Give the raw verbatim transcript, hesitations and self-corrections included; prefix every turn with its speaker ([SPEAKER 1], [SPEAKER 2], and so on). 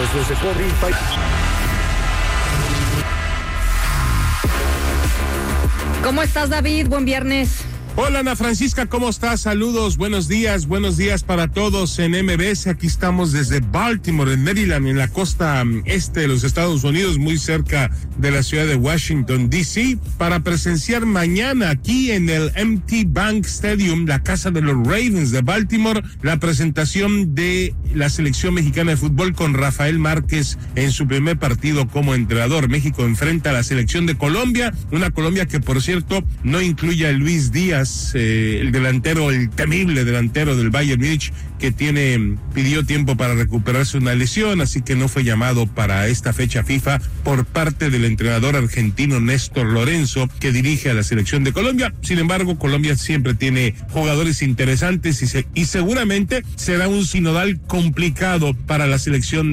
[SPEAKER 1] desde Corri.
[SPEAKER 2] ¿Cómo estás, David? Buen viernes.
[SPEAKER 3] Hola, Ana Francisca, ¿cómo estás? Saludos, buenos días, buenos días para todos en M B S. Aquí estamos desde Baltimore, en Maryland, en la costa este de los Estados Unidos, muy cerca de la ciudad de Washington, D C, para presenciar mañana aquí en el M T Bank Stadium, la casa de los Ravens de Baltimore, la presentación de la selección mexicana de fútbol con Rafael Márquez en su primer partido como entrenador. México enfrenta a la selección de Colombia, una Colombia que, por cierto, no incluye a Luis Díaz, Eh, el delantero, el temible delantero del Bayern Múnich, que tiene, pidió tiempo para recuperarse una lesión, así que no fue llamado para esta fecha FIFA por parte del entrenador argentino Néstor Lorenzo, que dirige a la selección de Colombia. Sin embargo, Colombia siempre tiene jugadores interesantes y, se, y seguramente será un sinodal complicado para la selección